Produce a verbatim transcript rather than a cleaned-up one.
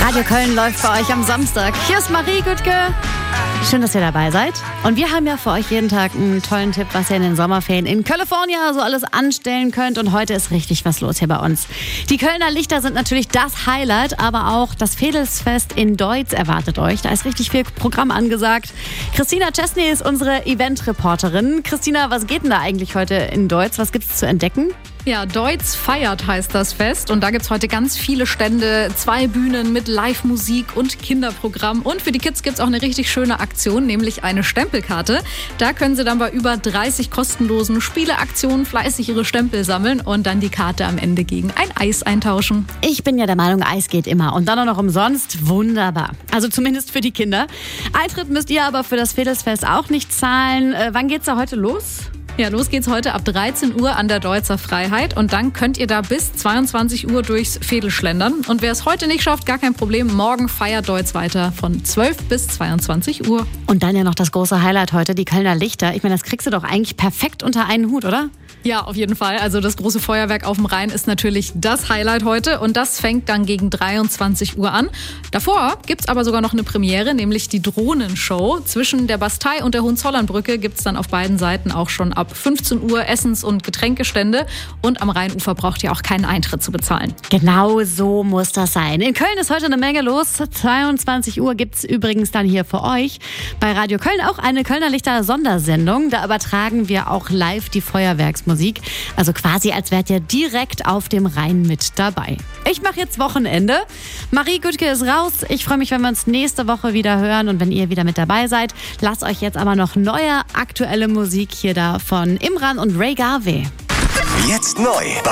Radio Köln läuft bei euch am Samstag. Hier ist Marie Güttke. Schön, dass ihr dabei seid. Und wir haben ja für euch jeden Tag einen tollen Tipp, was ihr in den Sommerferien in California so alles anstellen könnt. Und heute ist richtig was los hier bei uns. Die Kölner Lichter sind natürlich das Highlight, aber auch das Veedelsfest in Deutz erwartet euch. Da ist richtig viel Programm angesagt. Christina Chesney ist unsere Event-Reporterin. Christina, was geht denn da eigentlich heute in Deutz? Was gibt's zu entdecken? Ja, Deutz feiert heißt das Fest und da gibt's heute ganz viele Stände, zwei Bühnen mit Live-Musik und Kinderprogramm und für die Kids gibt's auch eine richtig schöne Aktion, nämlich eine Stempelkarte. Da können sie dann bei über dreißig kostenlosen Spieleaktionen fleißig ihre Stempel sammeln und dann die Karte am Ende gegen ein Eis eintauschen. Ich bin ja der Meinung, Eis geht immer und dann auch noch umsonst. Wunderbar. Also zumindest für die Kinder. Eintritt müsst ihr aber für das Veedelsfest auch nicht zahlen. Äh, wann geht's da heute los? Ja, los geht's heute ab dreizehn Uhr an der Deutzer Freiheit und dann könnt ihr da bis zweiundzwanzig Uhr durchs Veedel schlendern. Und wer es heute nicht schafft, gar kein Problem, morgen feiert Deutz weiter von zwölf bis zweiundzwanzig Uhr. Und dann ja noch das große Highlight heute, die Kölner Lichter. Ich meine, das kriegst du doch eigentlich perfekt unter einen Hut, oder? Ja, auf jeden Fall. Also das große Feuerwerk auf dem Rhein ist natürlich das Highlight heute und das fängt dann gegen dreiundzwanzig Uhr an. Davor gibt's aber sogar noch eine Premiere, nämlich die Drohnenshow. Zwischen der Bastei und der Hohenzollernbrücke gibt's dann auf beiden Seiten auch schon ab fünfzehn Uhr Essens- und Getränkestände und am Rheinufer braucht ihr auch keinen Eintritt zu bezahlen. Genau so muss das sein. In Köln ist heute eine Menge los. zweiundzwanzig Uhr gibt's übrigens dann hier für euch bei Radio Köln auch eine Kölner Lichter Sondersendung. Da übertragen wir auch live die Feuerwerksmusik. Also quasi, als wärt ihr direkt auf dem Rhein mit dabei. Ich mache jetzt Wochenende. Marie Güttke ist raus. Ich freue mich, wenn wir uns nächste Woche wieder hören und wenn ihr wieder mit dabei seid. Lasst euch jetzt aber noch neue, aktuelle Musik hier da von Imran und Ray Garvey. Jetzt neu.